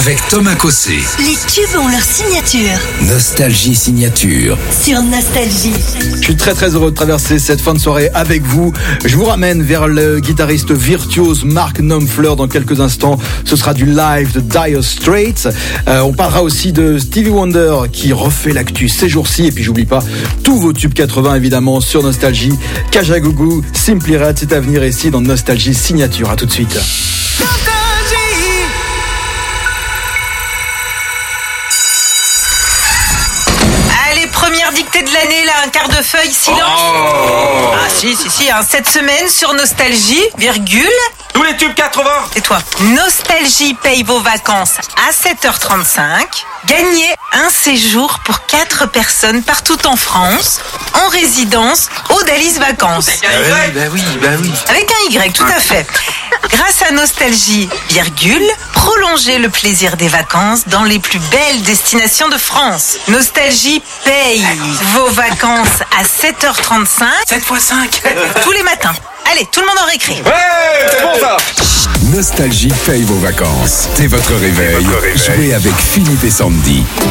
avec Thomas Cossé. Les tubes ont leur signature. Nostalgie signature. Sur Nostalgie. Je suis très heureux de traverser cette fin de soirée avec vous. Je vous ramène vers le guitariste virtuose Mark Knopfler dans quelques instants. Ce sera du live de Dire Straits. On parlera aussi de Stevie Wonder qui refait l'actu ces jours-ci. Et puis j'oublie pas tous vos tubes 80 évidemment sur Nostalgie. Kajagougou, Simply Red, c'est à venir ici dans Nostalgie signature. À tout de suite. Première dictée de l'année, là, un quart de feuille, silence. Ah si, hein, cette semaine sur Nostalgie, virgule. Tous les tubes 80. Et toi, Nostalgie paye vos vacances à 7h35. Gagnez un séjour pour 4 personnes partout en France, en résidence, au Dalis Vacances. Bah oui. Avec un Y, tout à fait. Grâce à Nostalgie, virgule, prolongez le plaisir des vacances dans les plus belles destinations de France. Nostalgie paye vos vacances à 7h35. 7 x 5. Tous les matins. Allez, tout le monde en récré. Ouais, c'est bon ça. Nostalgie paye vos vacances. C'est votre réveil. Jouez avec Philippe et Sandy.